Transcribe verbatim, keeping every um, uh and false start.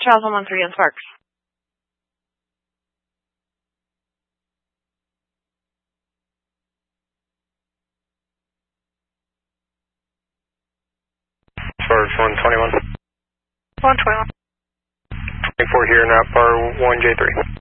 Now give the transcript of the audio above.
Charles one one three on Sparks. Sparks one twenty-one. one twenty-one. twenty-four here, now bar one J three.